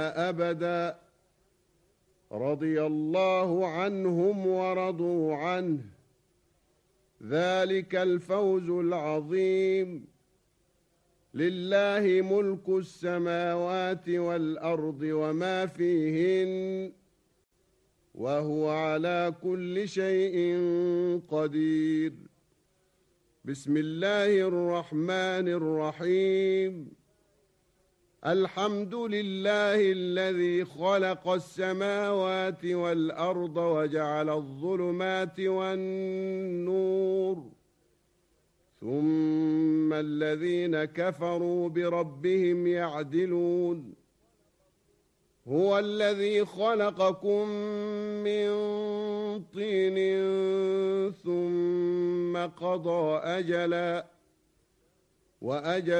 أبدا رضي الله عنهم ورضوا عنه ذلك الفوز العظيم. لله ملك السماوات والأرض وما فيهن وهو على كل شيء قدير. بسم الله الرحمن الرحيم. الحمد لله الذي خلق السماوات والأرض وجعل الظلمات والنور ثم الذين كفروا بربهم يعدلون. هو الذي خلقكم من طين ثم قضى أجلا وأجل